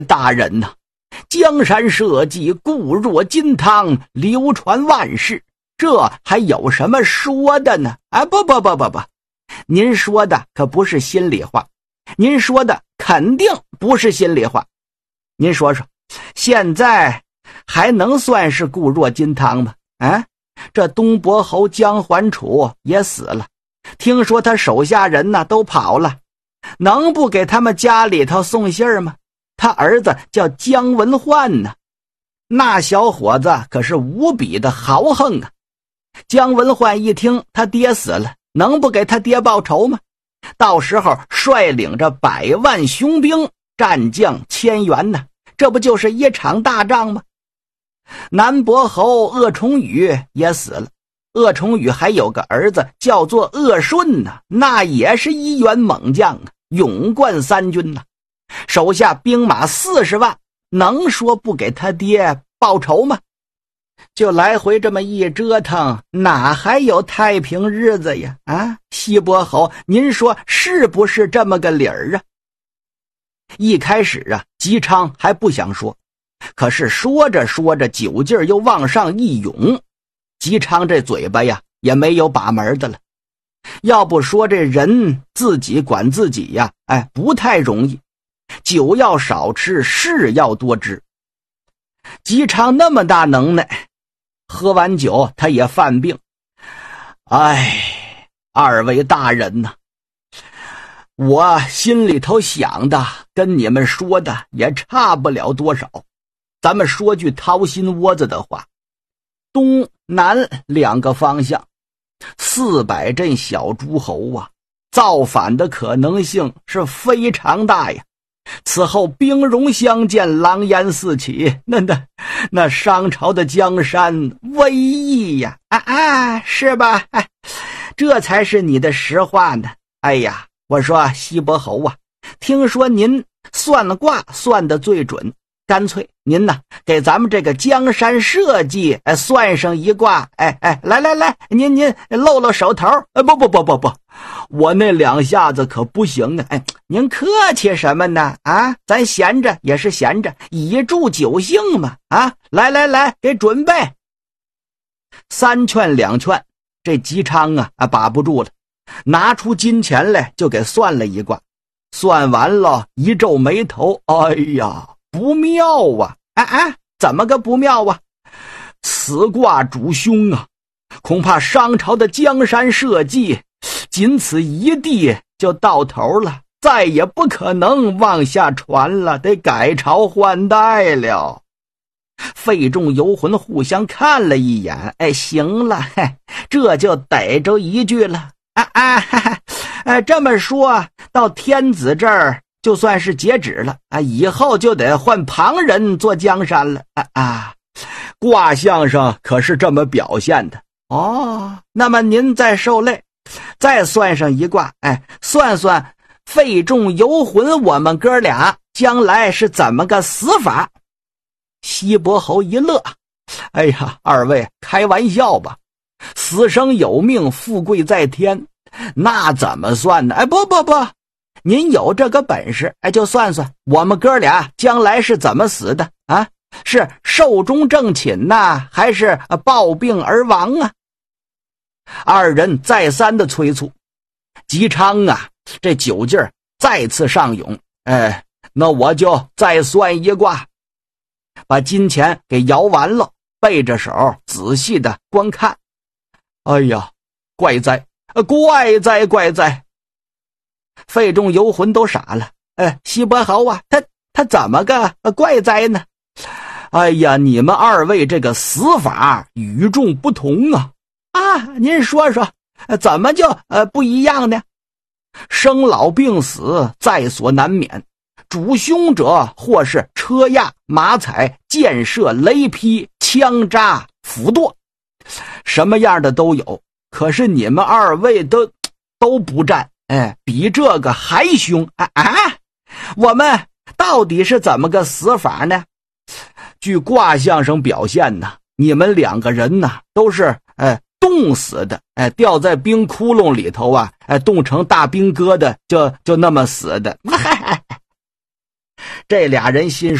大人呐，江山社稷固若金汤，流传万世，这还有什么说的呢？不，您说的可不是心里话，您说的肯定不是心里话。您说说，现在还能算是固若金汤吗？这东伯侯姜桓楚也死了，听说他手下人呢都跑了，能不给他们家里头送信儿吗？他儿子叫姜文焕呢，那小伙子可是无比的豪横啊。姜文焕一听他爹死了，能不给他爹报仇吗？到时候率领着100万雄兵，战将1000员呢，这不就是一场大仗吗？南伯侯鄂崇宇也死了，鄂崇宇还有个儿子叫做鄂顺呢，那也是一员猛将啊，勇冠3军呢，手下兵马40万，能说不给他爹报仇吗？就来回这么一折腾，哪还有太平日子呀？西伯侯，您说是不是这么个理儿啊？一开始啊，姬昌还不想说，可是说着说着，酒劲儿又往上一涌，姬昌这嘴巴呀也没有把门的了。要不说这人自己管自己呀，不太容易。酒要少吃，事要多知。姬昌那么大能耐，喝完酒他也犯病。二位大人呐，我心里头想的跟你们说的也差不了多少。咱们说句掏心窝子的话，东南2个方向400镇小诸侯啊，造反的可能性是非常大呀。此后兵戎相见，狼烟四起，那商朝的江山威仪呀，是吧？这才是你的实话呢。我说西伯侯啊，听说您算卦算得最准，干脆您呢给咱们这个江山社稷算上一卦。来，您露露手头。不，我那2下子可不行啊。您客气什么呢？咱闲着也是闲着，以助酒兴嘛。来，给准备。3劝2劝，这姬昌啊把不住了，拿出金钱来就给算了一卦。算完了一皱眉头，不妙啊！怎么个不妙啊？此卦主凶啊，恐怕商朝的江山社稷仅此一地就到头了，再也不可能往下传了，得改朝换代了。费仲游魂互相看了一眼，行了，这就逮着一句了。这么说到天子这儿就算是截止了以后就得换旁人做江山了卦象上可是这么表现的。那么您再受累，再算上一卦，算算费仲游魂我们哥俩将来是怎么个死法。西伯侯一乐，二位开玩笑吧，死生有命，富贵在天，那怎么算呢？不，您有这个本事，就算算我们哥俩将来是怎么死的是寿终正寝呢，还是暴病而亡啊？二人再三的催促，姬昌啊这酒劲儿再次上涌，那我就再算一卦。把金钱给摇完了，背着手仔细的观看。怪哉！费仲游魂都傻了。西伯侯啊，他怎么个怪哉呢？你们二位这个死法与众不同啊！您说说，怎么就不一样呢？生老病死在所难免，主凶者或是车压、马踩、箭射、雷劈、枪扎、斧剁，什么样的都有。可是你们二位都不占，比这个还凶我们到底是怎么个死法呢？据卦象上表现呢，你们2个人呢都是冻死的，掉在冰窟窿里头冻成大冰疙瘩，就那么死的。 这俩人心